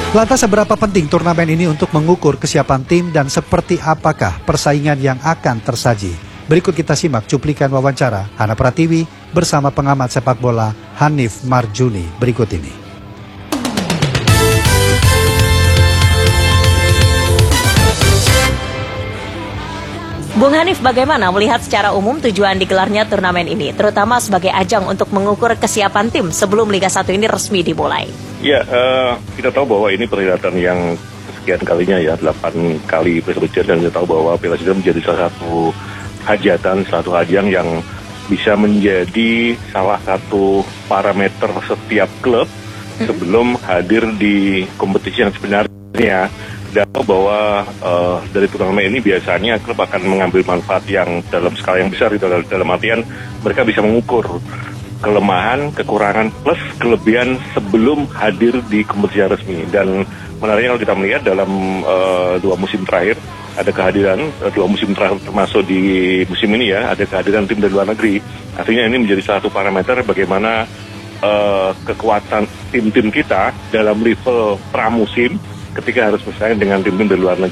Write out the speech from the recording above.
Lantas seberapa penting turnamen ini untuk mengukur kesiapan tim dan seperti apakah persaingan yang akan tersaji? Berikut kita simak cuplikan wawancara Hana Pratiwi bersama pengamat sepak bola Hanif Marjuni berikut ini. Bung Hanif, bagaimana melihat secara umum tujuan digelarnya turnamen ini, terutama sebagai ajang untuk mengukur kesiapan tim sebelum Liga 1 ini resmi dimulai? Ya, kita tahu bahwa ini perhelatan yang sekian kalinya ya, 8 kali berturut-turut, dan kita tahu bahwa Piala Citra menjadi salah satu hajatan, satu ajang yang bisa menjadi salah satu parameter setiap klub sebelum hadir di kompetisi yang sebenarnya. Dan tahu bahwa dari turnamen ini biasanya klub akan mengambil manfaat yang dalam skala yang besar, gitu, dalam artian mereka bisa mengukur kelemahan, kekurangan, plus kelebihan sebelum hadir di kompetisi resmi. Dan menariknya kalau kita melihat dalam 2 musim terakhir, ada kehadiran 2 musim terakhir termasuk di musim ini ya, ada kehadiran tim dari luar negeri. Artinya ini menjadi salah satu parameter bagaimana kekuatan tim-tim kita dalam level pramusim ketika harus bersaing dengan tim-tim dari luar negeri.